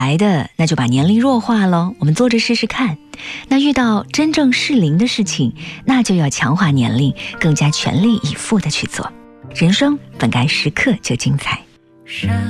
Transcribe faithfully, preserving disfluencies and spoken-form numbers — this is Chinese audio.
来的，那就把年龄弱化咯，我们做着试试看。那遇到真正适龄的事情，那就要强化年龄，更加全力以赴的去做。人生本该时刻就精彩。